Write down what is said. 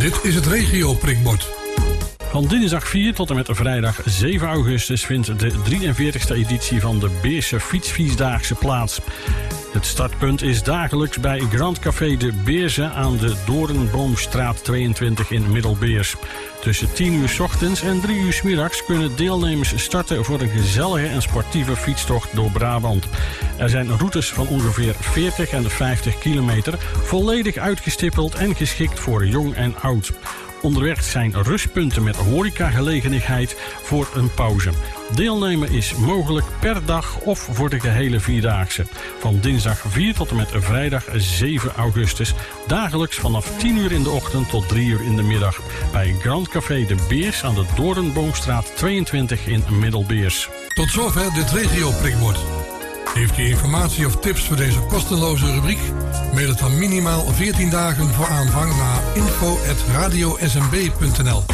Dit is het regio prikbord. Van dinsdag 4 tot en met vrijdag 7 augustus vindt de 43e editie van de Beerse Fietsviesdaagse plaats. Het startpunt is dagelijks bij Grand Café de Beerse aan de Doornboomstraat 22 in Middelbeers. Tussen 10 uur 's ochtends en 3 uur 's middags kunnen deelnemers starten voor een gezellige en sportieve fietstocht door Brabant. Er zijn routes van ongeveer 40 en 50 kilometer, volledig uitgestippeld en geschikt voor jong en oud. Onderweg zijn rustpunten met horecagelegenheid voor een pauze. Deelnemen is mogelijk per dag of voor de gehele vierdaagse. Van dinsdag 4 tot en met vrijdag 7 augustus. Dagelijks vanaf 10 uur in de ochtend tot 3 uur in de middag. Bij Grand Café de Beers aan de Doornboomstraat 22 in Middelbeers. Tot zover dit regio prikbord. Heeft u informatie of tips voor deze kostenloze rubriek? Mail het dan minimaal 14 dagen voor aanvang naar info@radiosmb.nl.